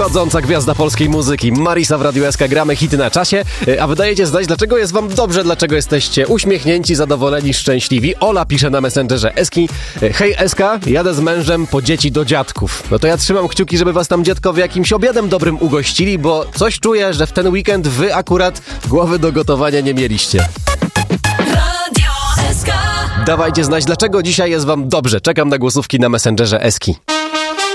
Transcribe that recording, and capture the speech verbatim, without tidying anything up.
Wschodząca gwiazda polskiej muzyki, Marisa w Radiu S K. Gramy hity na czasie, a wydajecie znać, dlaczego jest wam dobrze, dlaczego jesteście uśmiechnięci, zadowoleni, szczęśliwi. Ola pisze na Messengerze Eski: hej Eska, jadę z mężem po dzieci do dziadków. No to ja trzymam kciuki, żeby was tam dziadkowie jakimś obiadem dobrym ugościli, bo coś czuję, że w ten weekend wy akurat głowy do gotowania nie mieliście. Radio S K. Dawajcie znać, dlaczego dzisiaj jest wam dobrze. Czekam na głosówki na Messengerze Eski.